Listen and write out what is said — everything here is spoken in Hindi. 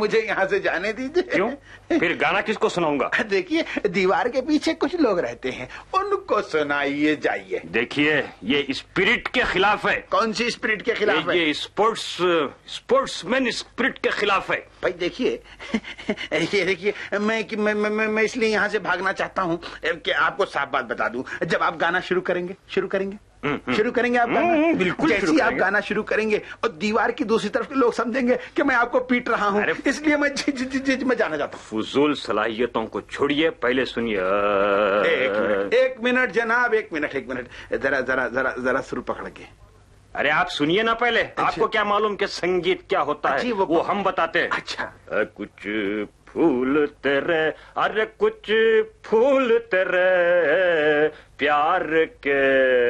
मुझे यहाँ से जाने दीजिए। क्यों? फिर गाना किसको सुनाऊंगा? देखिए, दीवार के पीछे कुछ लोग रहते हैं, उनको सुनाइए जाइए। देखिए, ये स्पिरिट के खिलाफ है। कौन सी स्पिरिट के खिलाफ है? ये स्पोर्ट्समैन स्पिरिट के खिलाफ है। भाई देखिए, ये देखिए, मैं इसलिए यहाँ से भागना चाहता हूँ कि आपको साफ बात बता दूं, जब आप गाना शुरू करेंगे आप गाना, बिल्कुल। जैसे आप गाना शुरू करेंगे और दीवार की दूसरी तरफ के लोग समझेंगे कि मैं आपको पीट रहा हूँ, इसलिए मैं जाना चाहता हूँ। फुजूल सलाहियतों को छोड़िए, पहले सुनिए। एक मिनट जनाब, एक मिनट, जरा सुर पकड़ के। अरे आप सुनिए ना पहले। अच्छा। आपको क्या मालूम कि संगीत क्या होता है? वो हम बताते हैं। अच्छा। कुछ फूल तेरे, अरे कुछ फूल तेरे प्यार के